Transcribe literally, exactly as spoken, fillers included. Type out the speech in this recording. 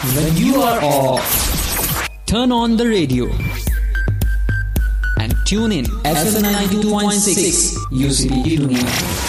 when you are off, turn on the radio and tune in F M ninety-two point six U C B Dunia.